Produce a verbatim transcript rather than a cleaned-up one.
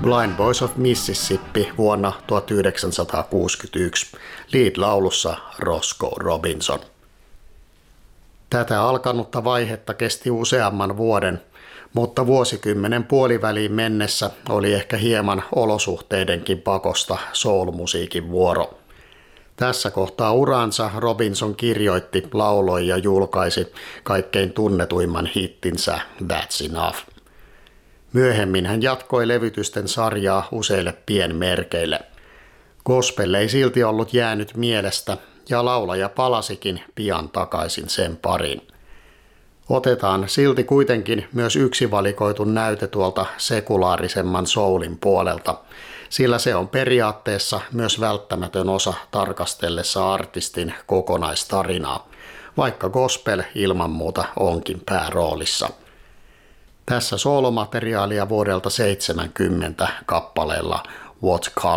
Blind Boys of Mississippi vuonna tuhatyhdeksänsataakuusikymmentäyksi, lead-laulussa Roscoe Robinson. Tätä alkanutta vaihetta kesti useamman vuoden, mutta vuosikymmenen puoliväliin mennessä oli ehkä hieman olosuhteidenkin pakosta soul-musiikin vuoro. Tässä kohtaa uransa Robinson kirjoitti, lauloi ja julkaisi kaikkein tunnetuimman hittinsä That's Enough. Myöhemmin hän jatkoi levytysten sarjaa useille pienmerkeille. Gospel ei silti ollut jäänyt mielestä ja laulaja palasikin pian takaisin sen pariin. Otetaan silti kuitenkin myös yksi valikoitu näyte tuolta sekulaarisemman soulin puolelta, sillä se on periaatteessa myös välttämätön osa tarkastellessa artistin kokonaistarinaa, vaikka gospel ilman muuta onkin pääroolissa. Tässä soolomateriaalia vuodelta seitsemänkymmentä kappaleella What Color